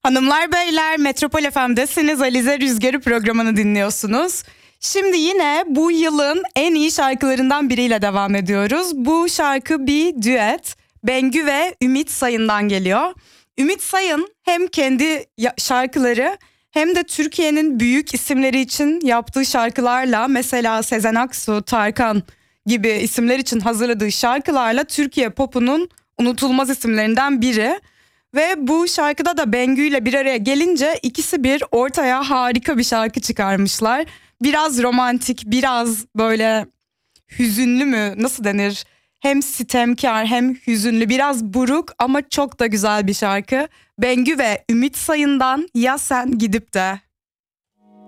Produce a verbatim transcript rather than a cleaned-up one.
Hanımlar beyler, Metropol F M'desiniz. Alize Rüzgarı programını dinliyorsunuz. Şimdi yine bu yılın en iyi şarkılarından biriyle devam ediyoruz. Bu şarkı bir düet. Bengü ve Ümit Sayın'dan geliyor. Ümit Sayın hem kendi şarkıları hem de Türkiye'nin büyük isimleri için yaptığı şarkılarla, mesela Sezen Aksu, Tarkan gibi isimler için hazırladığı şarkılarla Türkiye popunun unutulmaz isimlerinden biri. Ve bu şarkıda da Bengü ile bir araya gelince ikisi bir ortaya harika bir şarkı çıkarmışlar. Biraz romantik, biraz böyle hüzünlü mü, nasıl denir? Hem sitemkar hem hüzünlü, biraz buruk ama çok da güzel bir şarkı. Bengü ve Ümit Sayın'dan Ya Sen Gidip De.